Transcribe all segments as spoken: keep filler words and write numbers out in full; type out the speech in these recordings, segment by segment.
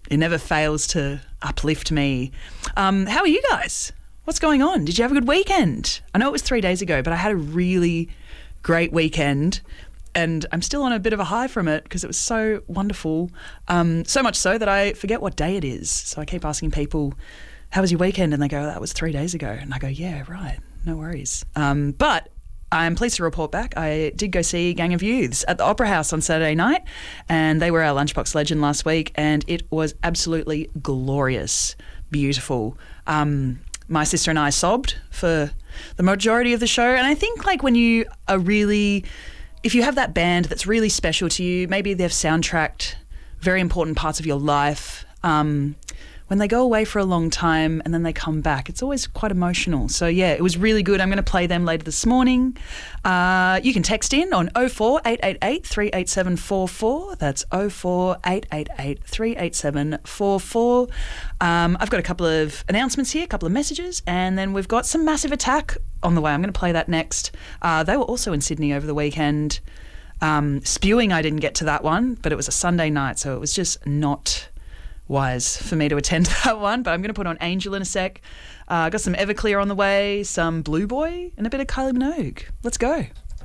it never fails to uplift me. Um, how are you guys? What's going on? Did you have a good weekend? I know it was three days ago, but I had a really great weekend and I'm still on a bit of a high from it because it was so wonderful. Um, so much so that I forget what day it is. So I keep asking people, how was your weekend? And they go, that was three days ago. And I go, yeah, right. No worries. Um, but I'm pleased to report back. I did go see Gang of Youths at the Opera House on Saturday night, and they were our Lunchbox Legend last week, and it was absolutely glorious, beautiful. Um, my sister and I sobbed for the majority of the show, and I think like when you are really, if you have that band that's really special to you, maybe they've soundtracked very important parts of your life, um, when they go away for a long time and then they come back, it's always quite emotional. So, yeah, it was really good. I'm going to play them later this morning. Uh, you can text in on oh four eight eight eight, three eight seven four four. That's oh four eight eight eight, three eight seven four four. Um, I've got a couple of announcements here, a couple of messages, and then we've got some Massive Attack on the way. I'm going to play that next. Uh, they were also in Sydney over the weekend. Um, Spewing, I didn't get to that one, but it was a Sunday night, so it was just not wise for me to attend that one, but I'm going to put on Angel in a sec. I uh, got some Everclear on the way, some Blue Boy, and a bit of Kylie Minogue. Let's go.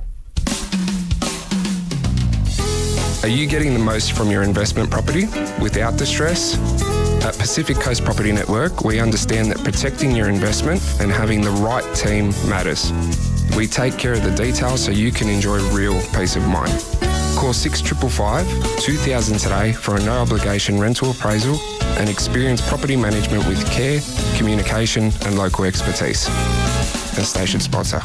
Are you getting the most from your investment property without the stress? At Pacific Coast Property Network, we understand that protecting your investment and having the right team matters. We take care of the details so you can enjoy real peace of mind. Call six five five, two thousand today for a no-obligation rental appraisal and experience property management with care, communication and local expertise. And station sponsor.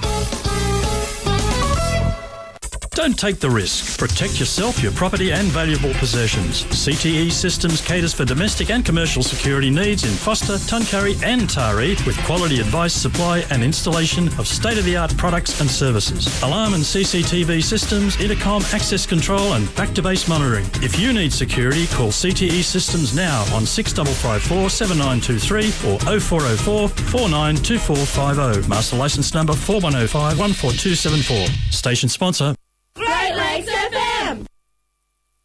Don't take the risk. Protect yourself, your property and valuable possessions. C T E Systems caters for domestic and commercial security needs in Foster, Tuncurry and Taree with quality advice, supply and installation of state-of-the-art products and services. Alarm and C C T V systems, intercom, access control and back-to-base monitoring. If you need security, call C T E Systems now on six five five four, seven nine two three or oh four oh four, four nine two four five oh. Master licence number four one oh five, one four two seven four. Station sponsor.